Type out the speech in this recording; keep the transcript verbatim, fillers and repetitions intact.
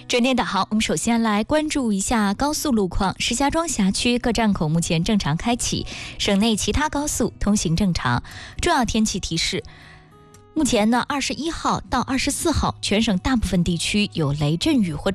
整点导航，我们首先来关注一下高速路况。石家庄辖区各站口目前正常开启，省内其他高速通行正常。重要天气提示：目前呢，二十一号到二十四号，全省大部分地区有雷阵雨或